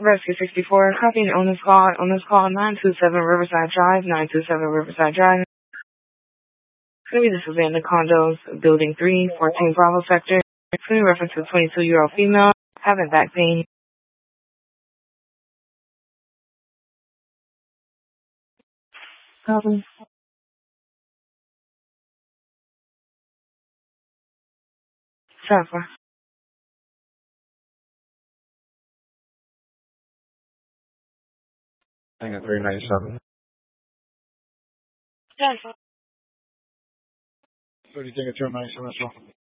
Rescue 64, copying on this call 927 Riverside Drive, 927 Riverside Drive. It's going to be the Savannah Condos, Building 3, 14 Bravo Sector. It's going to be reference to a 22-year-old female having back pain. Copy. Sapphire. I think it's 397. Sapphire. What do you think of 297 as well?